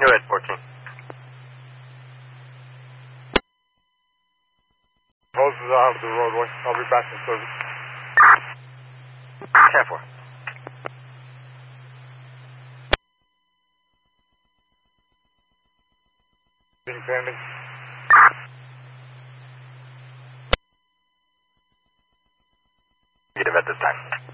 Go ahead, 14. Hoses out of the roadway. I'll be back in service. 10-4. Being pending. Negative at this time.